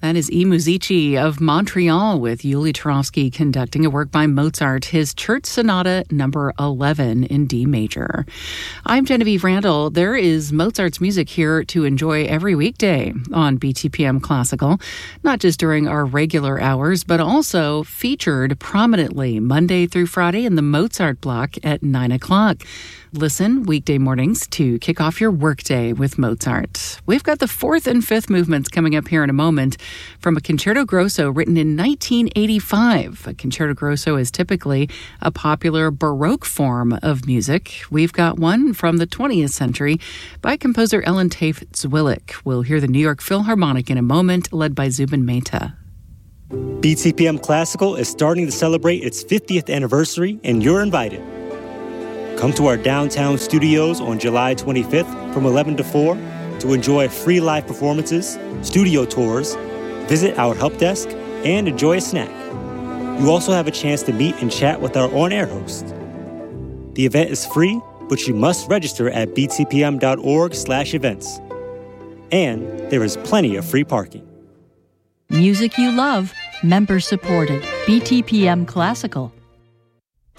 That is I Musici of Montreal with Yuli Turovsky conducting a work by Mozart, his Church Sonata number 11 in D major. I'm Genevieve Randall. There is Mozart's music here to enjoy every weekday on BTPM Classical, not just during our regular hours, but also featured prominently Monday through Friday in the Mozart block at 9 o'clock. Listen weekday mornings to kick off your workday with Mozart. We've got the fourth and fifth movements coming up here in a moment from a Concerto Grosso written in 1985. A Concerto Grosso is typically a popular Baroque form of music. We've got one from the 20th century by composer Ellen Tafe-Zwilich. We'll hear the New York Philharmonic in a moment, led by Zubin Mehta. BTPM Classical is starting to celebrate its 50th anniversary, and you're invited. Come to our downtown studios on July 25th from 11 to 4 to enjoy free live performances, studio tours, visit our help desk, and enjoy a snack. You also have a chance to meet and chat with our on-air host. The event is free, but you must register at btpm.org/events. And there is plenty of free parking. Music you love, member supported. BTPM Classical.